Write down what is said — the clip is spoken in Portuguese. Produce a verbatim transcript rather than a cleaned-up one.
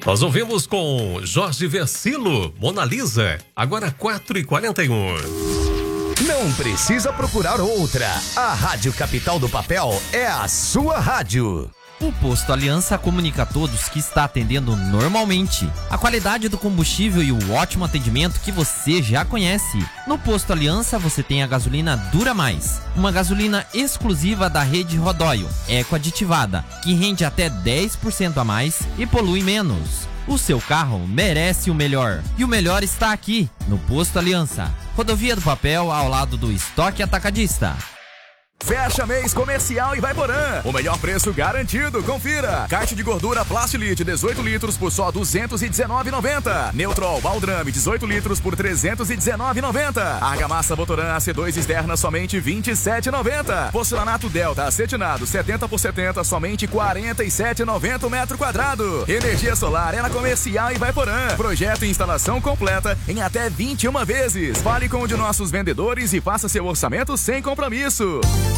Nós ouvimos com Jorge Versilo, Mona Lisa, agora quatro e quarenta e um. Não precisa procurar outra. A Rádio Capital do Papel é a sua rádio. O Posto Aliança comunica a todos que está atendendo normalmente. A qualidade do combustível e o ótimo atendimento que você já conhece. No Posto Aliança você tem a gasolina Dura Mais, uma gasolina exclusiva da rede Rodóio, eco-aditivada, que rende até dez por cento a mais e polui menos. O seu carro merece o melhor. E o melhor está aqui, no Posto Aliança. Rodovia do Papel, ao lado do Estoque Atacadista. Fecha mês comercial em Vaiporã. O melhor preço garantido, confira. Caixa de gordura Plastilite dezoito litros por só duzentos e dezenove reais e noventa centavos. Neutrol Baldrame dezoito litros por trezentos e dezenove reais e noventa centavos. Argamassa Votoran A C dois externa somente vinte e sete reais e noventa centavos. Porcelanato Delta acetinado setenta por setenta somente quarenta e sete reais e noventa centavos o metro quadrado. Energia solar é na comercial em Vaiporã. Projeto e instalação completa em até vinte e uma vezes. Fale com um de nossos vendedores e faça seu orçamento sem compromisso.